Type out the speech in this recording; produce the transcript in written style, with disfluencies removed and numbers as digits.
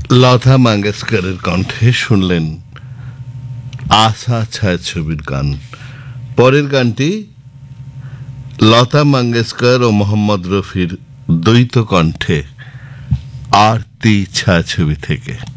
লতা মঙ্গেশকরের কণ্ঠে শুনলেন আশা ছায়াছবির গান। পরের গানটি লতা মঙ্গেশকর ও মোহাম্মদ রফির দ্বৈত কণ্ঠে আরতি ছায়াছবি থেকে।